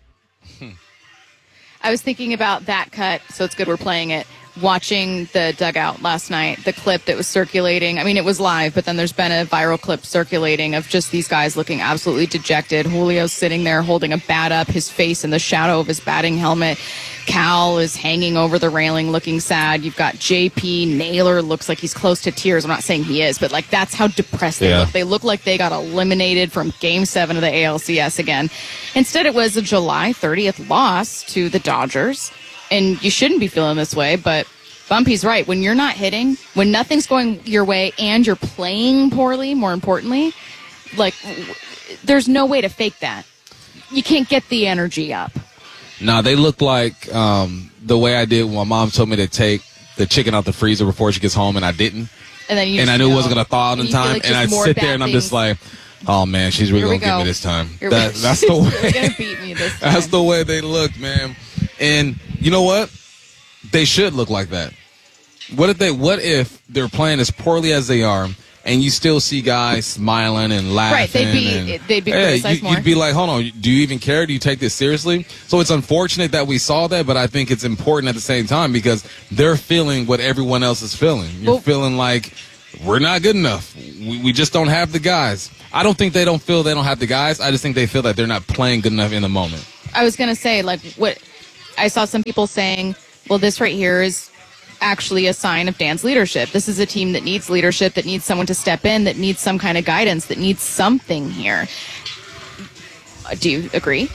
I was thinking about that cut, so it's good we're playing it. Watching the dugout last night, the clip that was circulating. I mean, it was live, but then there's been a viral clip circulating of just these guys looking absolutely dejected. Julio's sitting there holding a bat up, his face in the shadow of his batting helmet. Cal is hanging over the railing looking sad. You've got J P. Naylor looks like he's close to tears. I'm not saying he is, but like that's how depressed they yeah. look. They look like they got eliminated from Game seven of the A L C S again. Instead, it was a July thirtieth loss to the Dodgers. And you shouldn't be feeling this way, but Bumpy's right. When you're not hitting, when nothing's going your way and you're playing poorly, more importantly, like there's no way to fake that. You can't get the energy up. No, they look like um, the way I did when my mom told me to take the chicken out the freezer before she gets home, and I didn't. And then you and just I knew go, it wasn't going to thaw out in and you feel time. like and I just more sit bad there and I'm things. just like, oh man, she's really Here we going to give go. me this time. Here we- That, that's the You're way. gonna beat me this time. That's the way they look, man. And you know what? They should look like that. What if they? What if they're playing as poorly as they are, and you still see guys smiling and laughing? Right, they'd be- and, they'd be yeah, criticized you, more. You'd be like, hold on, do you even care? Do you take this seriously? So it's unfortunate that we saw that, but I think it's important at the same time because they're feeling what everyone else is feeling. You're Well- feeling like we're not good enough. We, we just don't have the guys. I don't think they don't feel they don't have the guys. I just think they feel that they're not playing good enough in the moment. I was gonna say, like, what I saw some people saying, well, this right here is actually a sign of Dan's leadership. This is a team that needs leadership, that needs someone to step in, that needs some kind of guidance, that needs something here. Uh, Do you agree?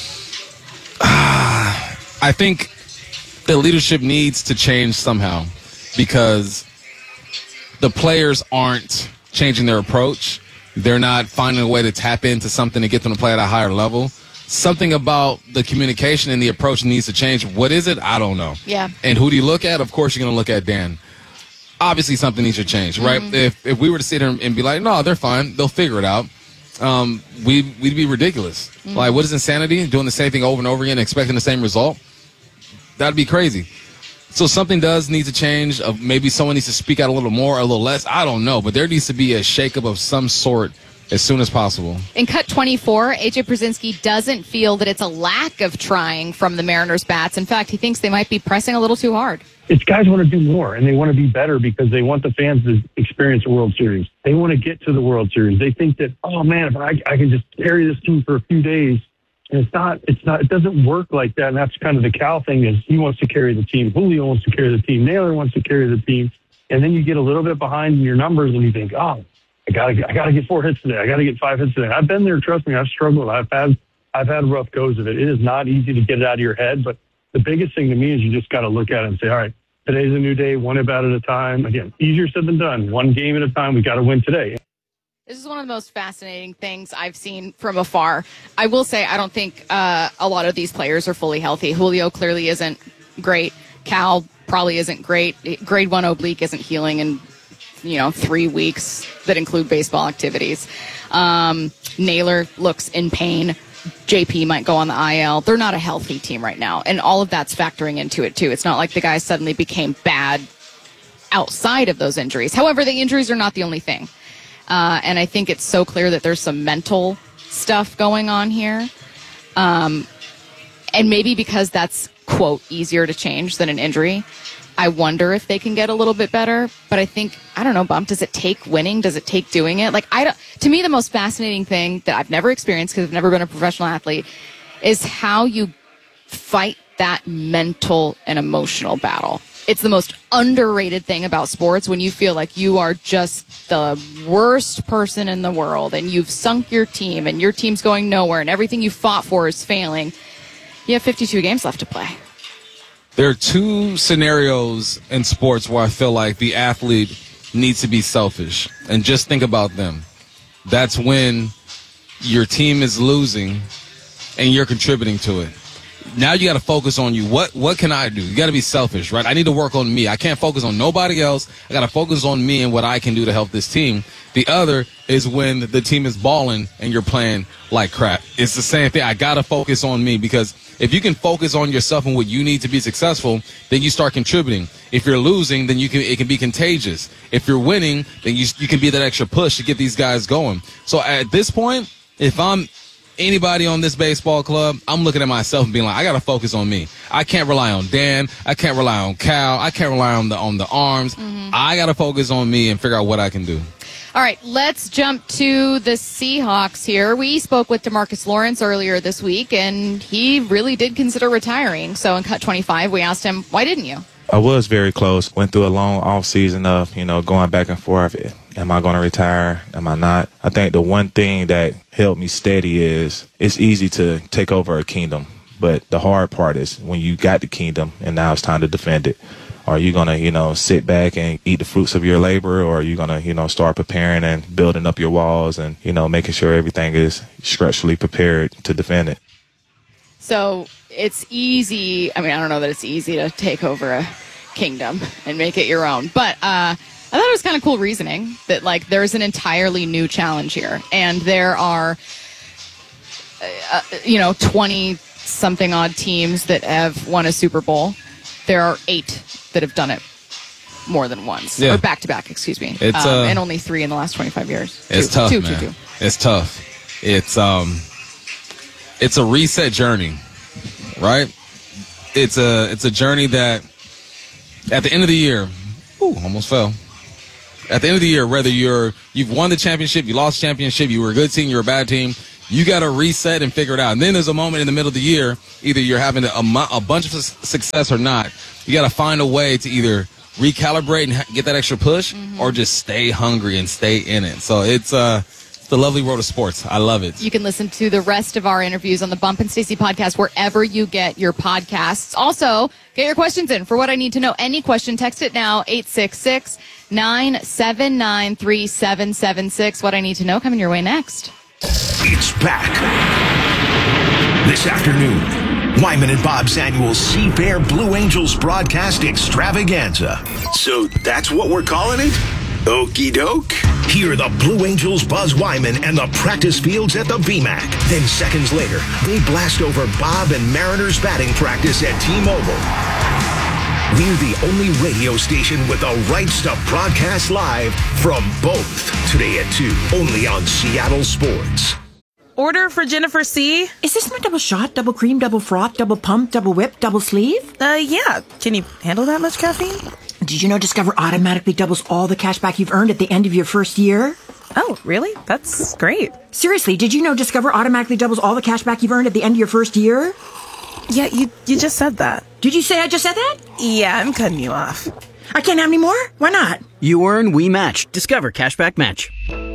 I think the leadership needs to change somehow because the players aren't changing their approach. They're not finding a way to tap into something to get them to play at a higher level. Something about the communication and the approach needs to change. What is it? I don't know. Yeah. And who do you look at? Of course, you're going to look at Dan. Obviously, something needs to change, right? Mhm. If if we were to sit here and be like, no, they're fine, they'll figure it out, um, we, we'd be ridiculous. Mhm. Like, what is insanity? Doing the same thing over and over again, expecting the same result? That'd be crazy. So something does need to change. Of maybe someone needs to speak out a little more, or a little less. I don't know, but there needs to be a shakeup of some sort as soon as possible. In cut twenty-four, A J Brzezinski doesn't feel that it's a lack of trying from the Mariners' bats. In fact, he thinks they might be pressing a little too hard. It's guys want to do more and they want to be better because they want the fans to experience the World Series. They want to get to the World Series. They think that, oh man, if I, I can just carry this team for a few days. And it's not, it's not, it doesn't work like that. And that's kind of the Cal thing is he wants to carry the team. Julio wants to carry the team. Naylor wants to carry the team. And then you get a little bit behind in your numbers and you think, oh, I gotta, I gotta get four hits today. I gotta get five hits today. I've been there. Trust me. I've struggled. I've had, I've had rough goes of it. It is not easy to get it out of your head. But the biggest thing to me is you just got to look at it and say, all right, today's a new day, one at bat at a time. Again, easier said than done. One game at a time. We got to win today. This is one of the most fascinating things I've seen from afar. I will say I don't think uh, a lot of these players are fully healthy. Julio clearly isn't great. Cal probably isn't great. Grade one oblique isn't healing in, you know, three weeks that include baseball activities. Um, Naylor looks in pain. J P might go on the I L. They're not a healthy team right now. And all of that's factoring into it, too. It's not like the guys suddenly became bad outside of those injuries. However, the injuries are not the only thing. Uh, and I think it's so clear that there's some mental stuff going on here. Um, and maybe because that's, quote, easier to change than an injury, I wonder if they can get a little bit better. But I think, I don't know, Bump, does it take winning? Does it take doing it? Like, I don't, to me, the most fascinating thing that I've never experienced because I've never been a professional athlete is how you fight that mental and emotional battle. It's the most underrated thing about sports when you feel like you are just the worst person in the world and you've sunk your team and your team's going nowhere and everything you fought for is failing. You have fifty-two games left to play. There are two scenarios in sports where I feel like the athlete needs to be selfish. And just think about them. That's when your team is losing and you're contributing to it. Now you got to focus on you. What what can I do? You got to be selfish, right? I need to work on me. I can't focus on nobody else. I got to focus on me and what I can do to help this team. The other is when the team is balling and you're playing like crap. It's the same thing. I got to focus on me because if you can focus on yourself and what you need to be successful, then you start contributing. If you're losing, then you can it can be contagious. If you're winning, then you you can be that extra push to get these guys going. So at this point, if I'm anybody on this baseball club, I'm looking at myself and being like, I got to focus on me. I can't rely on Dan. I can't rely on Cal. I can't rely on the on the arms. Mm-hmm. I got to focus on me and figure out what I can do. All right, let's jump to the Seahawks here. We spoke with DeMarcus Lawrence earlier this week, and he really did consider retiring. So in cut twenty-five, we asked him, why didn't you? I was very close. Went through a long off season of, you know, going back and forth. Am I going to retire? Am I not? I think the one thing that helped me steady is it's easy to take over a kingdom. But the hard part is when you got the kingdom and now it's time to defend it. Are you going to, you know, sit back and eat the fruits of your labor, or are you going to, you know, start preparing and building up your walls and, you know, making sure everything is structurally prepared to defend it? So it's easy. I mean, I don't know that it's easy to take over a kingdom and make it your own. But uh, I thought it was kind of cool reasoning that, like, there's an entirely new challenge here, and there are, uh, you know, twenty-something odd teams that have won a Super Bowl. There are eight that have done it more than once, Yeah. or back-to-back, excuse me, It's, um, uh, and only three in the last twenty-five years. It's two, tough, two, man. two, two. It's tough. It's um, it's a reset journey, right? It's a it's a journey that at the end of the year, ooh, almost fell. At the end of the year, whether you're you've won the championship, you lost the championship, you were a good team, you're a bad team, you got to reset and figure it out. And then there's a moment in the middle of the year, either you're having a, a bunch of su- success or not. You got to find a way to either recalibrate and ha- get that extra push, mm-hmm. or just stay hungry and stay in it. So it's uh, it's the lovely world of sports. I love it. You can listen to the rest of our interviews on the Bump and Stacey podcast wherever you get your podcasts. Also, get your questions in for What I Need to Know. Any question, text it now, eight six six, nine seven nine, three seven seven six. What I Need to Know coming your way next. It's back. This afternoon, Wyman and Bob's annual Seafair Blue Angels broadcast extravaganza. So that's what we're calling it? Okie doke. Hear the Blue Angels Buzz Wyman and the practice fields at the B MAC. Then seconds later, they blast over Bob and Mariners batting practice at T-Mobile. We're the only radio station with the rights to broadcast live from both. Today at two, only on Seattle Sports. Order for Jennifer C. Is this my double shot, double cream, double froth, double pump, double whip, double sleeve? Uh, yeah. Can you handle that much caffeine? Did you know Discover automatically doubles all the cash back you've earned at the end of your first year? Oh, really? That's great. Seriously, did you know Discover automatically doubles all the cash back you've earned at the end of your first year? Yeah, you you just said that. Did you say I just said that? Yeah, I'm cutting you off. I can't have any more? Why not? You earn, we match. Discover Cashback Match.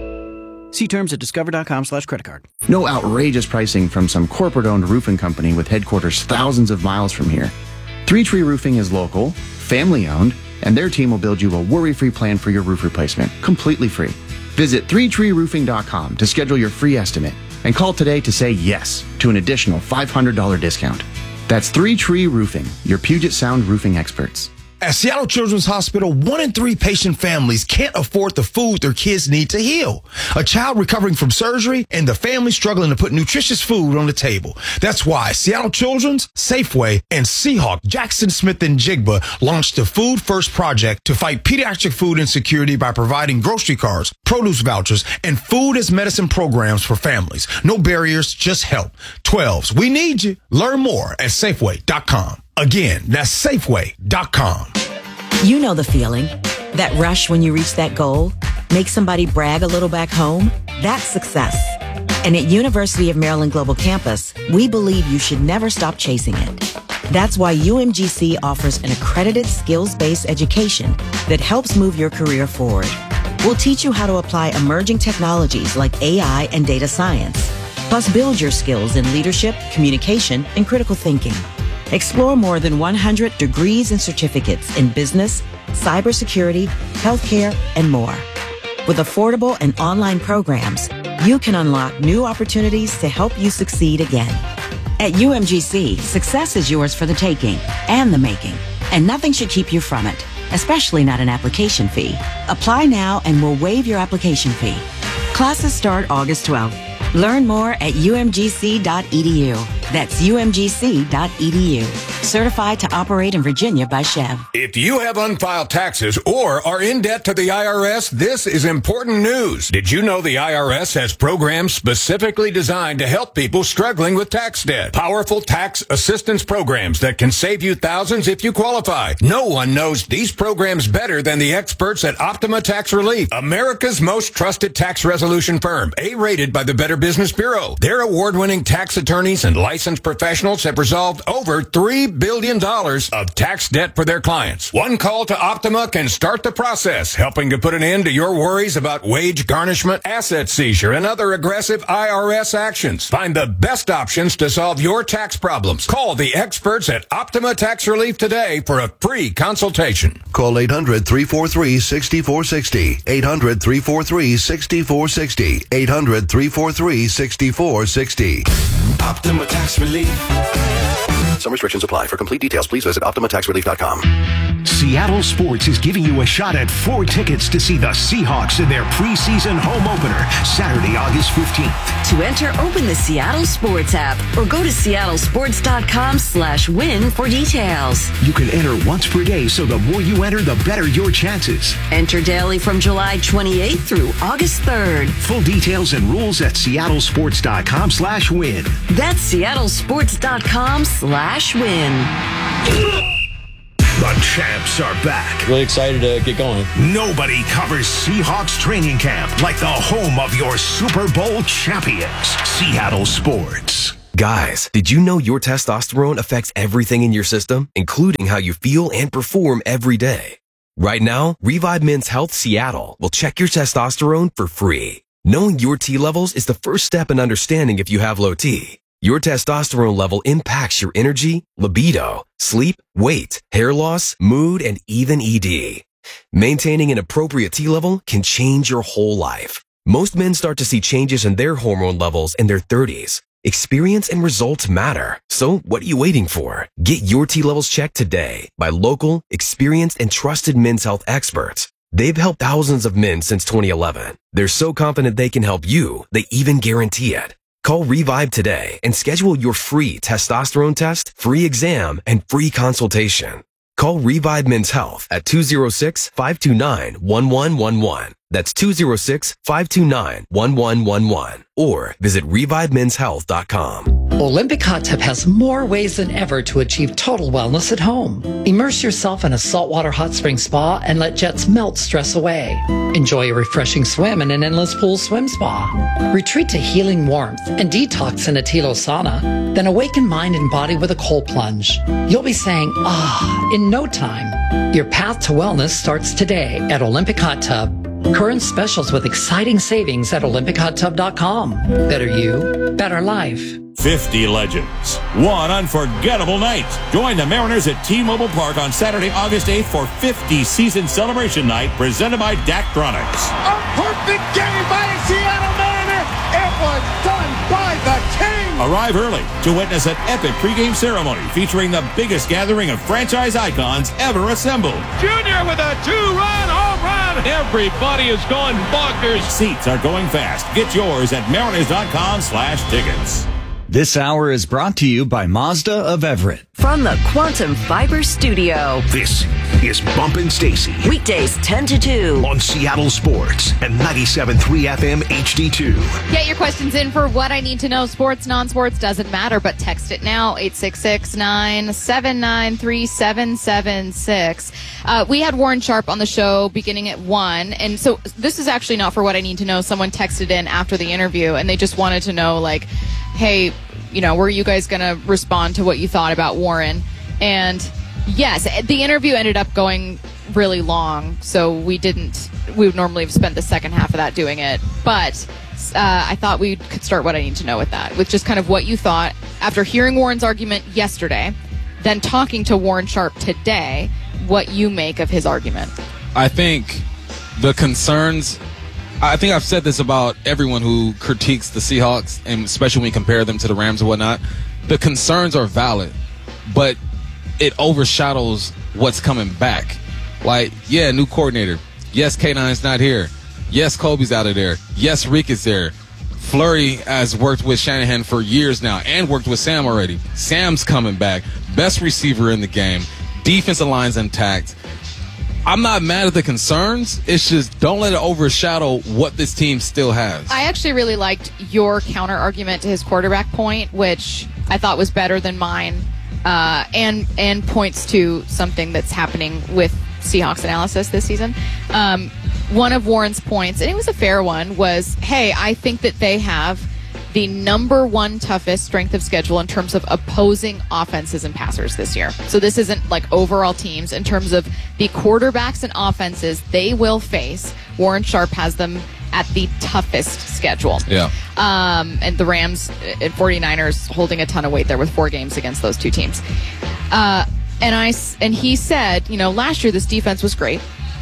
See terms at discover.com slash credit card. No outrageous pricing from some corporate-owned roofing company with headquarters thousands of miles from here. Three Tree Roofing is local, family-owned, and their team will build you a worry-free plan for your roof replacement, completely free. Visit three tree roofing dot com to schedule your free estimate and call today to say yes to an additional five hundred dollars discount. That's Three Tree Roofing, your Puget Sound roofing experts. At Seattle Children's Hospital, one in three patient families can't afford the food their kids need to heal. A child recovering from surgery and the family struggling to put nutritious food on the table. That's why Seattle Children's, Safeway, and Seahawk, Jackson Smith and Jigba launched the Food First Project to fight pediatric food insecurity by providing grocery cards, produce vouchers, and food as medicine programs for families. No barriers, just help. twelves, we need you. Learn more at Safeway dot com. Again, that's Safeway dot com. You know the feeling. That rush when you reach that goal. Make somebody brag a little back home. That's success. And at University of Maryland Global Campus, we believe you should never stop chasing it. That's why U M G C offers an accredited skills-based education that helps move your career forward. We'll teach you how to apply emerging technologies like A I and data science, plus build your skills in leadership, communication, and critical thinking. Explore more than one hundred degrees and certificates in business, cybersecurity, healthcare, and more. With affordable and online programs, you can unlock new opportunities to help you succeed again. At U M G C, success is yours for the taking and the making, and nothing should keep you from it, especially not an application fee. Apply now and we'll waive your application fee. Classes start August twelfth. Learn more at U M G C dot E D U. That's U M G C dot E D U. Certified to operate in Virginia by Chev. If you have unfiled taxes or are in debt to the I R S, this is important news. Did you know the I R S has programs specifically designed to help people struggling with tax debt? Powerful tax assistance programs that can save you thousands if you qualify. No one knows these programs better than the experts at Optima Tax Relief, America's most trusted tax resolution firm, A-rated by the Better Business Bureau. Their award-winning tax attorneys and licensed professionals have resolved over three billion dollars of tax debt for their clients. One call to Optima can start the process, helping to put an end to your worries about wage garnishment, asset seizure, and other aggressive I R S actions. Find the best options to solve your tax problems. Call the experts at Optima Tax Relief today for a free consultation. Call eight hundred, three four three, six four six zero. eight hundred, three four three, six four six zero. eight hundred, three four three, six four six zero. Optima Tax Relief. Some restrictions apply. For complete details, please visit Optima Tax Relief dot com. Seattle Sports is giving you a shot at four tickets to see the Seahawks in their preseason home opener, Saturday, August fifteenth. To enter, open the Seattle Sports app or go to seattle sports dot com slash win for details. You can enter once per day, so the more you enter, the better your chances. Enter daily from July twenty-eighth through August third. Full details and rules at seattle sports dot com slash win. That's seattle sports dot com slash win. The champs are back. Really excited to get going. Nobody covers Seahawks training camp like the home of your Super Bowl champions, Seattle Sports. Guys, did you know your testosterone affects everything in your system, including how you feel and perform every day? Right now, Revive Men's Health Seattle will check your testosterone for free. Knowing your T levels is the first step in understanding if you have low T. Your testosterone level impacts your energy, libido, sleep, weight, hair loss, mood, and even E D. Maintaining an appropriate T level can change your whole life. Most men start to see changes in their hormone levels in their thirties. Experience and results matter. So what are you waiting for? Get your T levels checked today by local, experienced, and trusted men's health experts. They've helped thousands of men since twenty eleven. They're so confident they can help you, they even guarantee it. Call Revive today and schedule your free testosterone test, free exam, and free consultation. Call Revive Men's Health at two oh six, five two nine, one one one one. That's two oh six, five two nine, one one one one. Or visit revive men's health dot com. Olympic Hot Tub has more ways than ever to achieve total wellness at home. Immerse yourself in a saltwater hot spring spa and let jets melt stress away. Enjoy a refreshing swim in an endless pool swim spa. Retreat to healing warmth and detox in a Tilo sauna. Then awaken mind and body with a cold plunge. You'll be saying, ah, in no time. Your path to wellness starts today at Olympic Hot Tub. Current specials with exciting savings at olympic hot tub dot com. Better you, better life. fifty legends. One unforgettable night. Join the Mariners at T-Mobile Park on Saturday, August eighth for fifty season celebration night presented by Daktronics. A perfect game by a Seattle Mariner. It was done by the King. Arrive early to witness an epic pregame ceremony featuring the biggest gathering of franchise icons ever assembled. Junior with a two-run home run. Everybody is going bonkers. Seats are going fast. Get yours at mariners dot com slash tickets. This hour is brought to you by Mazda of Everett. From the Quantum Fiber Studio. This is Bumpin' Stacy. Weekdays ten to two. On Seattle Sports and ninety-seven point three F M H D two. Get your questions in for What I Need to Know. Sports, non-sports, doesn't matter, but text it now, eight six six, nine seven nine, three seven seven six. Uh, we had Warren Sharp on the show beginning at one, and so this is actually not for What I Need to Know. Someone texted in after the interview, and they just wanted to know, like, hey, you know, were you guys going to respond to what you thought about Warren? And yes, the interview ended up going really long, so we didn't, we would normally have spent the second half of that doing it. But uh, I thought we could start What I Need to Know with that, with just kind of what you thought after hearing Warren's argument yesterday, then talking to Warren Sharp today, what you make of his argument. I think the concerns, I think I've said this about everyone who critiques the Seahawks, and especially when you compare them to the Rams and whatnot. The concerns are valid, but it overshadows what's coming back. Like, yeah, new coordinator. Yes, K nine's not here. Yes, Kobe's out of there. Yes, Reek is there. Fleury has worked with Shanahan for years now and worked with Sam already. Sam's coming back. Best receiver in the game. Defensive line's intact. I'm not mad at the concerns. It's just don't let it overshadow what this team still has. I actually really liked your counter argument to his quarterback point, which I thought was better than mine, uh, and and points to something that's happening with Seahawks analysis this season. Um, one of Warren's points, and it was a fair one, was, hey, I think that they have the number one toughest strength of schedule in terms of opposing offenses and passers this year. So this isn't like overall teams. In terms of the quarterbacks and offenses they will face, Warren Sharp has them at the toughest schedule. Yeah. Um, and the Rams and 49ers holding a ton of weight there with four games against those two teams. Uh, and I and he said, you know, last year this defense was great,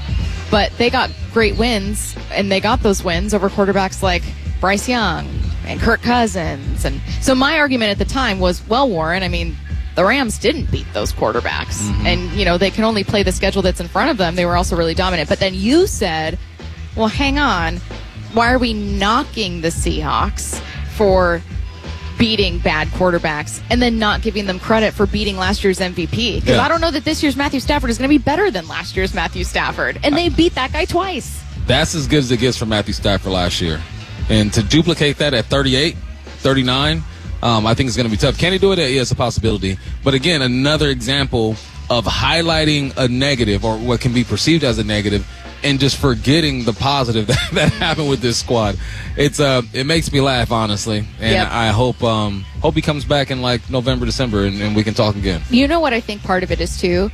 but they got great wins, and they got those wins over quarterbacks like Bryce Young and Kirk Cousins. And so my argument at the time was, well, Warren, I mean, The Rams didn't beat those quarterbacks. Mm-hmm. And, you know, they can only play the schedule that's in front of them. They were also really dominant. But then you said, well, hang on. Why are we knocking the Seahawks for beating bad quarterbacks and then not giving them credit for beating last year's M V P? Because Yeah. I don't know that this year's Matthew Stafford is going to be better than last year's Matthew Stafford. And they beat that guy twice. That's as good as it gets for Matthew Stafford last year. And to duplicate that at thirty-eight, thirty-nine, um, I think it's going to be tough. Can he do it? Yeah, it's a possibility. But again, another example of highlighting a negative or what can be perceived as a negative and just forgetting the positive that, that happened with this squad. It's uh, it makes me laugh, honestly. And Yep. I hope um, hope he comes back in like November, December, and, and we can talk again. You know what I think part of it is, too?